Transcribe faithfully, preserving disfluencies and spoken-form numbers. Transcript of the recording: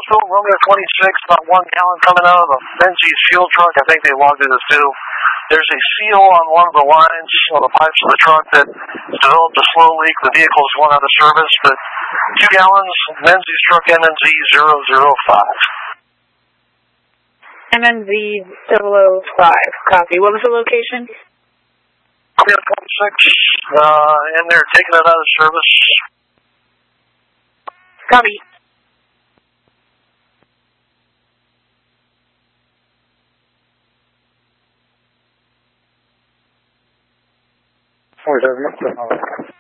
also Romeo twenty-six, about one gallon coming out of the Menzies fuel truck. I think they logged it as two. There's a seal on one of the lines on the pipes of the truck that developed a slow leak. The vehicle's went out of service, but two gallons, Menzies truck M N Z zero zero five. M N Z zero zero five, copy. What was the location? Romeo twenty-six, uh, and they're taking it out of service. Copy. forty-seven minutes.